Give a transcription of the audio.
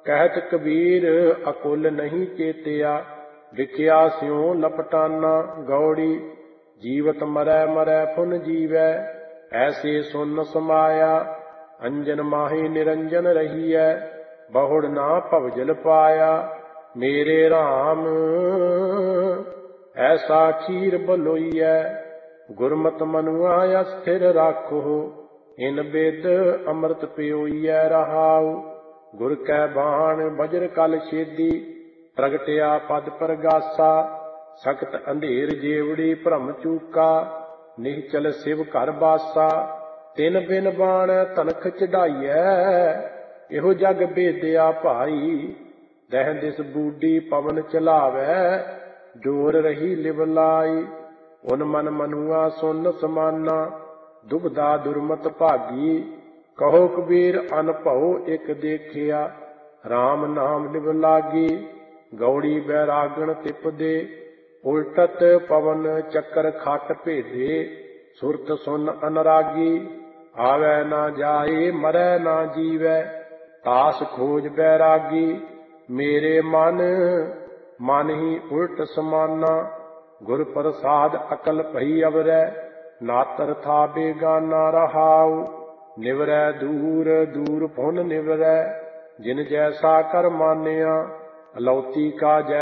ਕਹਿਤ ਕਬੀਰ ਅਕੁਲ ਨਹੀਂ ਚੇਤਿਆ, ਵਿਖਿਆ ਸਿਉ ਲਪਟਾਨਾ ਗੌੜੀ। ਜੀਵਤ ਮਰੈ ਮਰੈ ਪੁਨ ਜੀਵੈ, ਐਸੇ ਸੁਨ ਸਮਾਇਆ। ਅੰਜਨ ਮਾਹੀ ਨਿਰੰਜਨ ਰਹੀਐ, ਬਹੁੜ ਨਾ ਭਵਜਲ ਪਾਇਆ। ਮੇਰੇ RAM ਐਸਾ ਖੀਰ ਬਲੋਈਐ, ਗੁਰਮਤਿ ਮਨੁਆ ਅਸਥਿਰ ਰਾਖੋ। ਇਨ ਬਿਦ ਅੰਮ੍ਰਿਤ ਪਿਓਈਐ ਰਹਾਉ, ਗੁਰ ਕੈ ਬਾਣ ਬਜਰ ਕਲ ਛੇਦੀ। ਪ੍ਰਗਟਿਆ ਪਦ ਪ੍ਰਗਾਸਾ, ਸਖਤ ਅੰਧੇਰ ਜੇਵੜੀ ਭ੍ਰਮ ਚੂਕਾ। ਨਿਹਚਲ ਸਿਵ ਘਰ ਬਾਸਾ, ਤਿਨ ਬਿਨ ਬਾਣ ਤਨਖ ਚੜਾਈਐ। ਇਹੋ ਜਗ ਭੇਦਿਆ ਭਾਈ, ਦਹਿ ਦਿਸ ਬੂਡੀ ਪਵਨ ਚਲਾਵੈ। ਜੋਰ ਰਹੀ ਲਿਵ ਲਾਈ, ਉਨ ਮਨ ਮਨੁਆ ਸੁਨ ਸਮਾਨਾ। ਦੁਬਦਾ ਦੁਰਮਤ ਭਾਗੀ, ਕਹੋ ਕਬੀਰ ਅਨਭਉ ਇਕ ਦੇਖਿਆ। RAM ਨਾਮ ਲਿਵ ਲਾਗੀ, ਗੌੜੀ ਬੈਰਾਗਣ ਤਿਪਦੇ। ਉਲਟਤ ਪਵਨ ਚੱਕਰ ਖਟ ਭੇਦੇ, ਸੁਰਤ ਸੁਨ ਅਨਰਾਗੀ। ਆਵੈ ਨਾ ਜਾਏ ਮਰੈ ਨਾ ਜੀਵੈ, ਤਾਸ ਖੋਜ ਬੈਰਾਗੀ। ਮੇਰੇ ਮਨ ਹੀ ਉਲਟ ਸਮਾਨਾ, ਗੁਰ ਪ੍ਰਸਾਦ ਅਕਲ ਭਈ ਅਵਰੈ। ਨਾਤਰ ਥਾ ਬੇਗਾਨਾ ਰਹਾਉ, ਨਿਵਰੈ ਦੂਰ ਦੂਰ ਪੁਨ ਨਿਵਰੈ। ਜਿਨ ਜੈਸਾ ਕਰ ਮਾਨਿਆ, ਅਲੌਤੀ ਕਾ